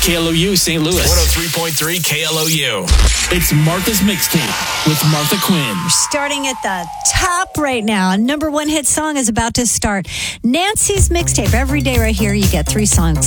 KLOU St. Louis. 103.3 KLOU. It's Martha's Mixtape with Martha Quinn. Starting at the top right now. Number one hit song is about to start. Nancy's Mixtape. Every day right here, you get 3 songs